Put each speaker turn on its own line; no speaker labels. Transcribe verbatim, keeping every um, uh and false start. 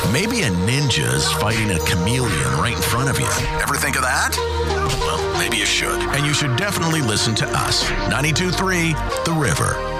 Maybe a ninja is fighting a chameleon right in front of you. Ever think of that? Well, maybe you should. And you should definitely listen to us. ninety-two point three The River.